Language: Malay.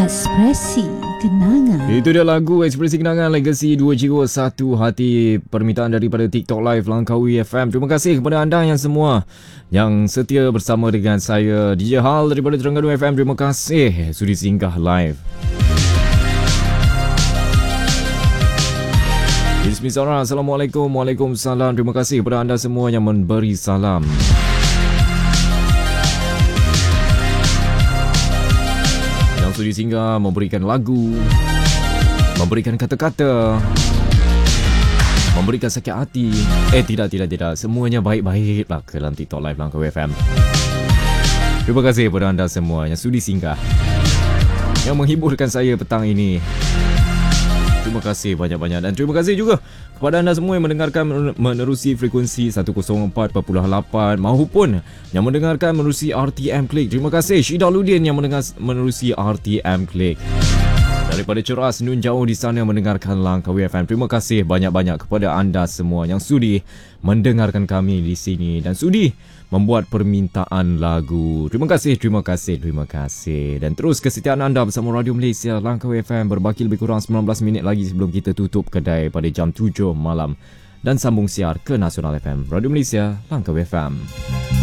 Ekspresi Kenangan. Itu dia lagu Ekspresi Kenangan Legacy 2 Jiwa 1 Hati, permintaan daripada TikTok Live Langkawi FM. Terima kasih kepada anda yang semua yang setia bersama dengan saya DJ Hal daripada Terengganu FM. Terima kasih sudi singgah live. Bismillahirrahmanirrahim. Assalamualaikum. Waalaikumsalam. Terima kasih kepada anda semua yang memberi salam. Sudi singgah memberikan lagu, memberikan kata-kata, memberikan sakit hati. Tidak. Semuanya baik-baik lah ke dalam TikTok Live Langkawi FM. Terima kasih kepada anda semua yang sudi singgah, yang menghiburkan saya petang ini. Terima kasih banyak-banyak. Dan terima kasih juga kepada anda semua yang mendengarkan menerusi frekuensi 104.8 maupun yang mendengarkan menerusi RTM Klik. Terima kasih Syidaluddin yang menerusi RTM Klik. Daripada Ceras Nun Jauh di sana mendengarkan Langkawi FM. Terima kasih banyak-banyak kepada anda semua yang sudi mendengarkan kami di sini dan sudi membuat permintaan lagu. Terima kasih. Dan terus kesetiaan anda bersama Radio Malaysia Langkawi FM. Berbaki lebih kurang 19 minit lagi sebelum kita tutup kedai pada jam 7 malam dan sambung siar ke Nasional FM. Radio Malaysia Langkawi FM.